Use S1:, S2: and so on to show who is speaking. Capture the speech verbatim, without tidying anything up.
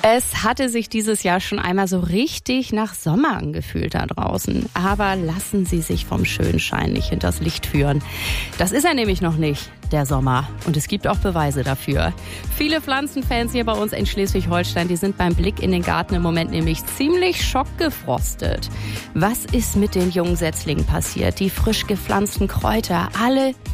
S1: Es hatte sich dieses Jahr schon einmal so richtig nach Sommer angefühlt da draußen. Aber lassen Sie sich vom Schönschein nicht hinters Licht führen. Das ist er nämlich noch nicht, der Sommer. Und es gibt auch Beweise dafür. Viele Pflanzenfans hier bei uns in Schleswig-Holstein, die sind beim Blick in den Garten im Moment nämlich ziemlich schockgefrostet. Was ist mit den jungen Setzlingen passiert? Die frisch gepflanzten Kräuter, alle